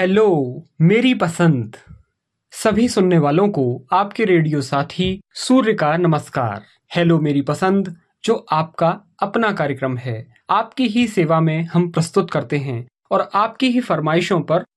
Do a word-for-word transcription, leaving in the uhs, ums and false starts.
Hello मेरी पसंद सभी सुनने वालों को आपके रेडियो साथी सूर्य का नमस्कार। हेलो मेरी पसंद जो आपका अपना कार्यक्रम है, आपकी ही सेवा में हम प्रस्तुत करते हैं और आपकी ही फरमाइशों पर